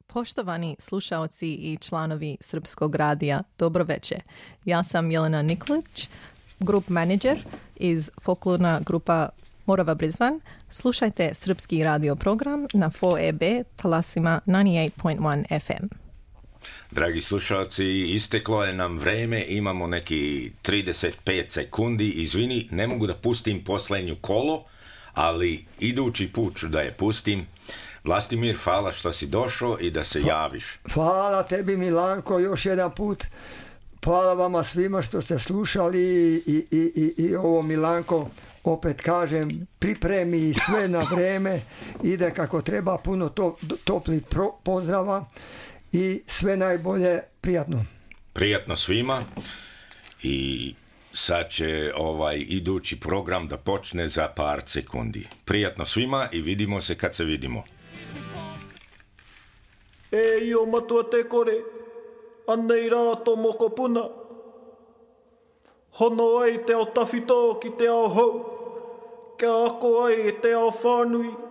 Poštovani slušaoci i članovi Srpskog radija, dobro večer. Ja sam Jelena Nikolić, grup manager iz folklorna grupa Morava Brisbane. Slušajte Srpski radio program na 4EB talasima 98.1 FM. Dragi slušalci, isteklo je nam vreme, imamo neki 35 sekundi. Izvini, ne mogu da pustim posljednju kolo, ali idući put ću da je pustim. Vlastimir, hvala što si došao i da se javiš. Hvala tebi, Milanko, još jedan put. Hvala vama svima što ste slušali i ovo, Milanko, opet kažem, pripremi sve na vreme, ide kako treba, puno toplih pozdrava i sve najbolje, prijatno. Prijatno svima i sad će idući program da počne za par sekundi. Prijatno svima i vidimo se kad se vidimo. E o matua te kore, anei rā tō moko puna. Hono ai te ao tawhito ki te ao hau, kia ako ai te ao whānui.